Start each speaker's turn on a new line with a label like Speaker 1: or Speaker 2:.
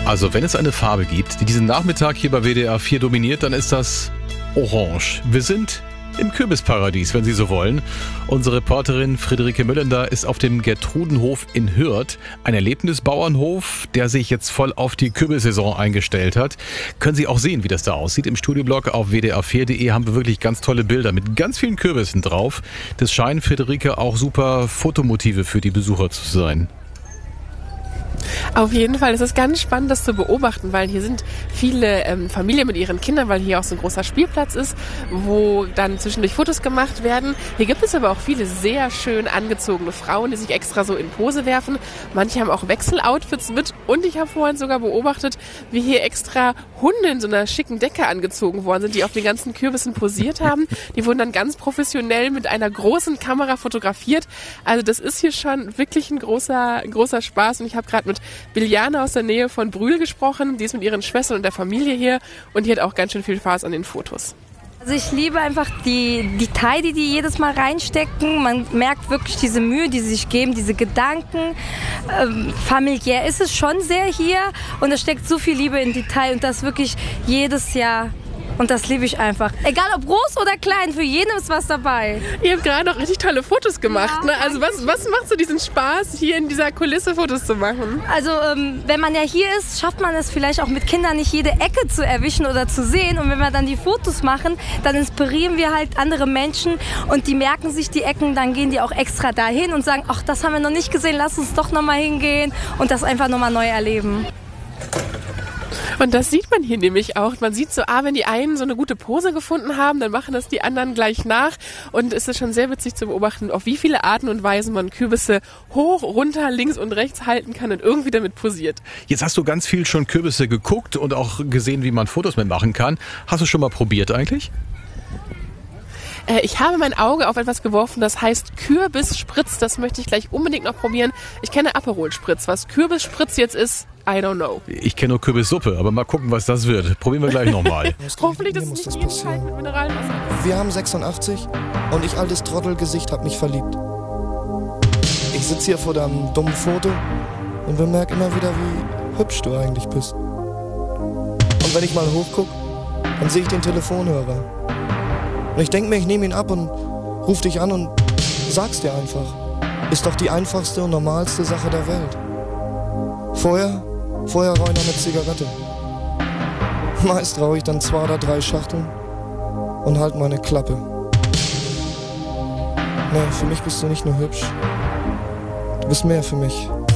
Speaker 1: Also wenn es eine Farbe gibt, die diesen Nachmittag hier bei WDR 4 dominiert, dann ist das Orange. Wir sind im Kürbisparadies, wenn Sie so wollen. Unsere Reporterin Friederike Müllender ist auf dem Gertrudenhof in Hürth, ein Erlebnisbauernhof, der sich jetzt voll auf die Kürbissaison eingestellt hat. Können Sie auch sehen, wie das da aussieht. Im Studioblog auf wdr4.de haben wir wirklich ganz tolle Bilder mit ganz vielen Kürbissen drauf. Das scheinen, Friederike, auch super Fotomotive für die Besucher zu sein.
Speaker 2: Auf jeden Fall, es ist ganz spannend, das zu beobachten, weil hier sind viele Familien mit ihren Kindern, weil hier auch so ein großer Spielplatz ist, wo dann zwischendurch Fotos gemacht werden. Hier gibt es aber auch viele sehr schön angezogene Frauen, die sich extra so in Pose werfen. Manche haben auch Wechseloutfits mit und ich habe vorhin sogar beobachtet, wie hier extra Hunde in so einer schicken Decke angezogen worden sind, die auf den ganzen Kürbissen posiert haben. Die wurden dann ganz professionell mit einer großen Kamera fotografiert. Also das ist hier schon wirklich ein großer Spaß und ich habe gerade mit Biljana aus der Nähe von Brühl gesprochen. Die ist mit ihren Schwestern und der Familie hier und die hat auch ganz schön viel Spaß an den Fotos.
Speaker 3: Also ich liebe einfach die Detail, die jedes Mal reinstecken. Man merkt wirklich diese Mühe, die sie sich geben, diese Gedanken. Familiär ist es schon sehr hier und es steckt so viel Liebe in Detail und das wirklich jedes Jahr. Und das liebe ich einfach. Egal ob groß oder klein, für jeden ist was dabei.
Speaker 2: Ihr habt gerade noch richtig tolle Fotos gemacht. Ja, ne? Also was macht so diesen Spaß, hier in dieser Kulisse Fotos zu machen?
Speaker 3: Also wenn man ja hier ist, schafft man es vielleicht auch mit Kindern nicht jede Ecke zu erwischen oder zu sehen. Und wenn wir dann die Fotos machen, dann inspirieren wir halt andere Menschen und die merken sich die Ecken, dann gehen die auch extra dahin und sagen, ach, das haben wir noch nicht gesehen, lass uns doch nochmal hingehen und das einfach nochmal neu erleben.
Speaker 2: Und das sieht man hier nämlich auch. Man sieht so, wenn die einen so eine gute Pose gefunden haben, dann machen das die anderen gleich nach. Und es ist schon sehr witzig zu beobachten, auf wie viele Arten und Weisen man Kürbisse hoch, runter, links und rechts halten kann und irgendwie damit posiert.
Speaker 1: Jetzt hast du ganz viel schon Kürbisse geguckt und auch gesehen, wie man Fotos mitmachen kann. Hast du schon mal probiert eigentlich?
Speaker 2: Ich habe mein Auge auf etwas geworfen, das heißt Kürbisspritz. Das möchte ich gleich unbedingt noch probieren. Ich kenne Aperol-Spritz. Was Kürbisspritz jetzt ist, I don't know.
Speaker 1: Ich kenne nur Kürbissuppe, aber mal gucken, was das wird. Probieren wir gleich nochmal.
Speaker 2: Hoffentlich, dass es nicht jeden Tag mit Mineralwasser ist.
Speaker 4: Wir haben 86 und ich, altes Trottelgesicht, hab mich verliebt. Ich sitze hier vor deinem dummen Foto und bemerke immer wieder, wie hübsch du eigentlich bist. Und wenn ich mal hochguck, dann sehe ich den Telefonhörer. Und ich denke mir, ich nehme ihn ab und ruf dich an und sag's dir einfach. Ist doch die einfachste und normalste Sache der Welt. Vorher rauche ich noch eine Zigarette. Meist rauche ich dann 2 oder 3 Schachteln und halt meine Klappe. Nee, für mich bist du nicht nur hübsch. Du bist mehr für mich.